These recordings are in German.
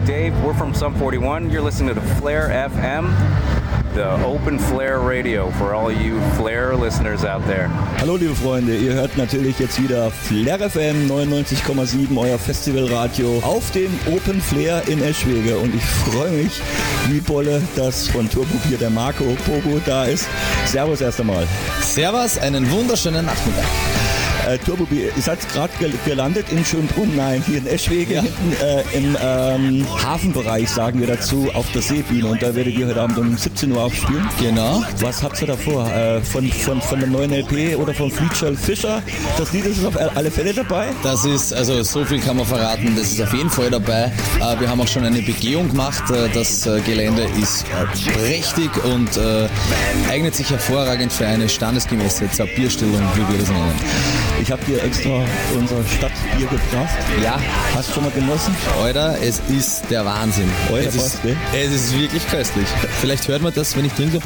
Dave. We're from Sum 41. You're listening to the Flair FM, the open Flair radio for all you Flair listeners out there. Hallo liebe Freunde, ihr hört natürlich jetzt wieder Flair FM 99,7, euer Festivalradio auf dem Open Flair in Eschwege. Und ich freue mich wie Bolle, dass von Turbobier der Marco Pogo da ist. Servus erst einmal. Servus, einen wunderschönen Nachmittag. Turbobier, ihr seid gerade gelandet in Schönbrunn, nein, hier in Eschwege, hinten im Hafenbereich, sagen wir dazu, auf der Seebühne. Und da werdet ihr heute Abend um 17 Uhr aufspielen. Genau. Was habt ihr da vor? Von der neuen LP oder von Fleetshell Fisher? Das Lied ist auf alle Fälle dabei? Das ist, also so viel kann man verraten, das ist auf jeden Fall dabei. Wir haben auch schon eine Begehung gemacht. Das Gelände ist prächtig und eignet sich hervorragend für eine standesgemäße Bierstellung, wie wir das nennen. Ich habe dir extra unser Stadtbier gebracht. Ja. Hast du schon mal genossen? Alter, es ist der Wahnsinn. Alter, es ist wirklich köstlich. Vielleicht hört man das, wenn ich trinke.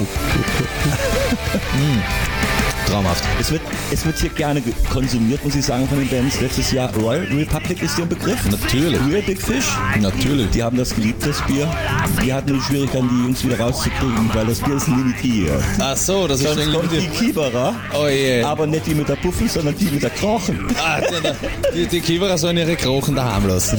Traumhaft. Es wird hier gerne konsumiert, muss ich sagen, von den Bands. Letztes Jahr Royal Republic ist dir ein Begriff. Natürlich. Real Big Fish. Natürlich. Die haben das geliebt, das Bier. Die hatten die Schwierigkeiten, die Jungs wieder rauszukriegen, weil das Bier ist limitiert. Ach so, das ist schon limitiert. Die Kieberer, oh je. Aber nicht die mit der Puffel, sondern die mit der Krochen. Die Kieberer sollen ihre Krochen daheim lassen.